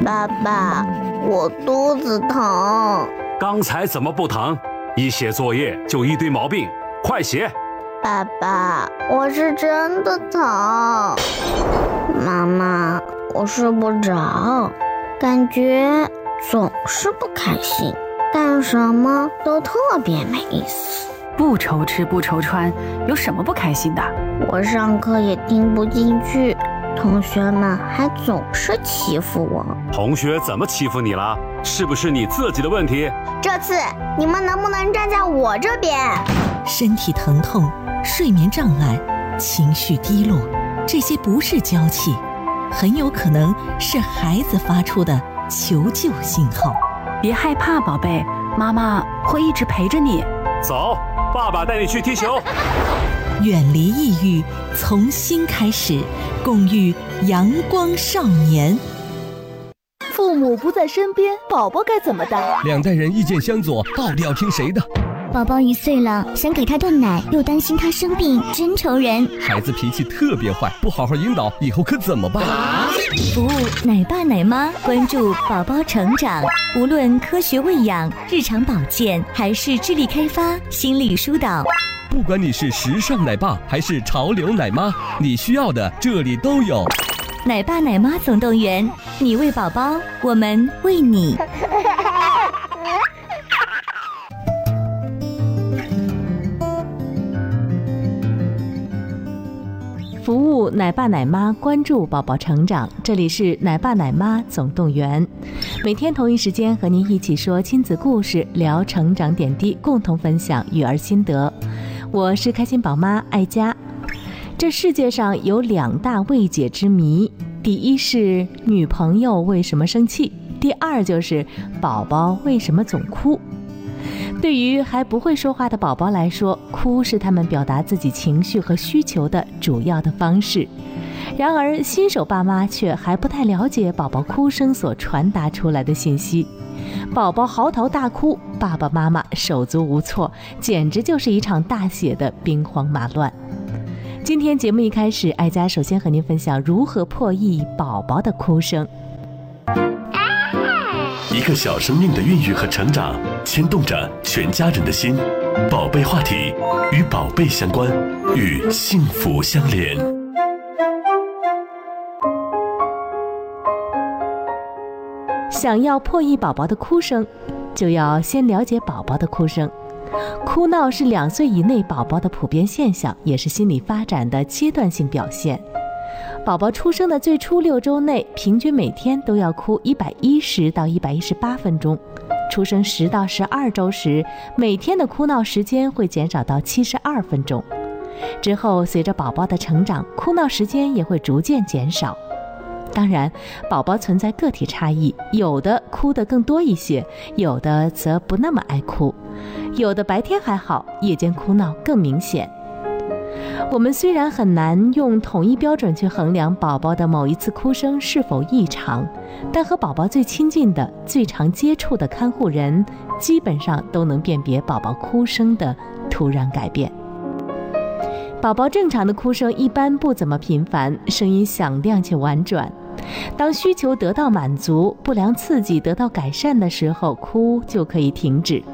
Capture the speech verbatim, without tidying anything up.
爸爸，我肚子疼。 刚才怎么不疼？一写作业就一堆毛病，快写。 爸爸，我是真的疼。妈妈，我睡不着，感觉总是不开心，干什么都特别没意思。 不愁吃不愁穿，有什么不开心的？ 我上课也听不进去，同学们还总是欺负我。 同学怎么欺负你了？是不是你自己的问题？ 这次你们能不能站在我这边？ 身体疼痛、睡眠障碍、情绪低落，这些不是娇气，很有可能是孩子发出的求救信号。 别害怕，宝贝，妈妈会一直陪着你。 走，爸爸带你去踢球。 远离抑郁，从新开始，共育阳光少年。 父母不在身边，宝宝该怎么办？ 两代人意见相左，到底要听谁的？ 宝宝一岁了，想给他断奶，又担心他生病，真愁人。 孩子脾气特别坏，不好好引导，以后可怎么办？ 服务奶爸奶妈，关注宝宝成长，无论科学喂养、日常保健，还是智力开发、心理疏导。 不管你是时尚奶爸还是潮流奶妈，你需要的这里都有。 奶爸奶妈总动员，你喂宝宝，我们喂你。 服务奶爸奶妈，关注宝宝成长，这里是奶爸奶妈总动员。每天同一时间和您一起说亲子故事，聊成长点滴，共同分享育儿心得。我是开心宝妈爱佳。这世界上有两大未解之谜，第一是女朋友为什么生气，第二就是宝宝为什么总哭。对于还不会说话的宝宝来说，哭是他们表达自己情绪和需求的主要的方式。然而新手爸妈却还不太了解宝宝哭声所传达出来的信息。宝宝嚎啕大哭，爸爸妈妈手足无措，简直就是一场大写的兵荒马乱。今天节目一开始，爱佳首先和您分享如何破译宝宝的哭声。 一个小生命的孕育和成长，牵动着全家人的心。宝贝话题，与宝贝相关，与幸福相连。 想要破译宝宝的哭声，就要先了解宝宝的哭声。哭闹是两岁以内宝宝的普遍现象，也是心理发展的阶段性表现。宝宝出生的最初六周内，平均每天都要哭一百一十到一百一十八分钟。出生十到十二周时，每天的哭闹时间会减少到七十二分钟。之后，随着宝宝的成长，哭闹时间也会逐渐减少。当然，宝宝存在个体差异，有的哭得更多一些，有的则不那么爱哭，有的白天还好，夜间哭闹更明显。我们虽然很难用统一标准去衡量宝宝的某一次哭声是否异常，但和宝宝最亲近的、最常接触的看护人，基本上都能辨别宝宝哭声的突然改变。宝宝正常的哭声一般不怎么频繁，声音响亮且婉转。当需求得到满足，不良刺激得到改善的时候，哭就可以停止。